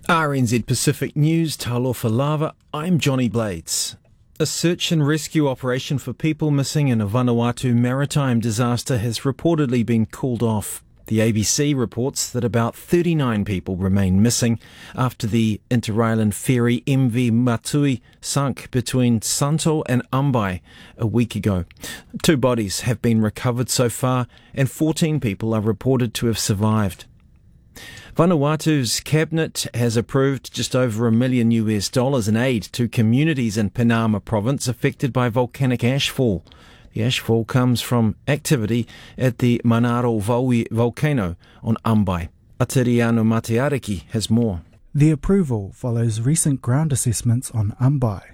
RNZ Pacific News, Talofa Lava, I'm Johnny Blades. A search and rescue operation for people missing in a Vanuatu maritime disaster has reportedly been called off. The ABC reports that about 39 people remain missing after the inter-island ferry MV Matui sunk between Santo and Ambai a week ago. 2 bodies have been recovered so far and 14 people are reported to have survived. Vanuatu's cabinet has approved just over $1 million in aid to communities in Penama province affected by volcanic ashfall. The ashfall comes from activity at the Manaro Vaui volcano on Ambai. Atiriano Mateariki has more. The approval follows recent ground assessments on Ambai.